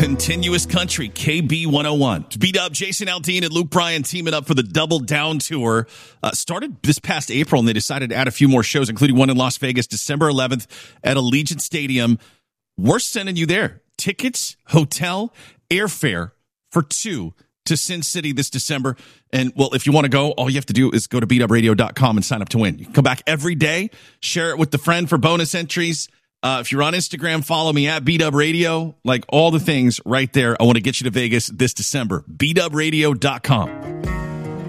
Continuous Country, KB 101. Beat Up, Jason Aldean and Luke Bryan teaming up for the Double Down Tour. Started this past April, and they decided to add a few more shows, including one in Las Vegas, December 11th at Allegiant Stadium. We're sending you there. Tickets, hotel, airfare for two to Sin City this December. And, well, if you want to go, all you have to do is go to beatupradio.com and sign up to win. You can come back every day, share it with the friend for bonus entries. If you're on Instagram, follow me at beatupradio. Like all the things right there. I want to get you to Vegas this December. beatupradio.com.